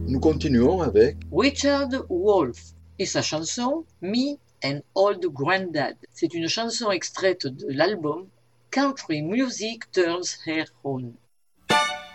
Nous continuons avec Richard Wolff et sa chanson Me and Old Grandad. C'est une chanson extraite de l'album Country Music Turns Her On.